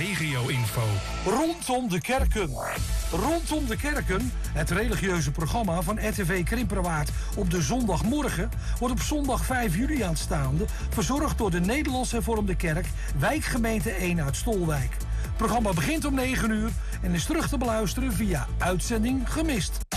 regio-info. Rondom de kerken. Rondom de kerken, het religieuze programma van RTV Krimperwaard op de zondagmorgen, wordt op zondag 5 juli aanstaande verzorgd door de Nederlands Hervormde Kerk, wijkgemeente 1 uit Stolwijk. Het programma begint om 9 uur en is terug te beluisteren via uitzending gemist.